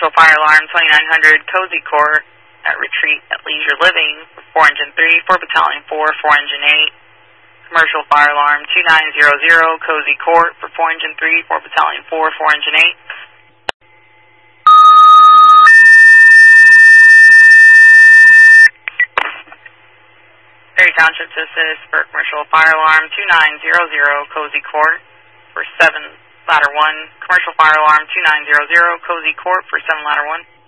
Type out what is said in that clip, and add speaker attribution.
Speaker 1: Commercial Fire Alarm 2900 Cozy Court at Retreat at Leisure Living for 4 Engine 3, 4 Battalion 4, 4 Engine 8. Commercial Fire Alarm 2900 Cozy Court for 4 Engine 3, 4 Battalion 4, 4 Engine 8. Perry Township to assist for Commercial Fire Alarm 2900 Cozy Court for 7 Ladder 1. Commercial Fire Alarm 2900 Cozy Court for 7 Ladder 1.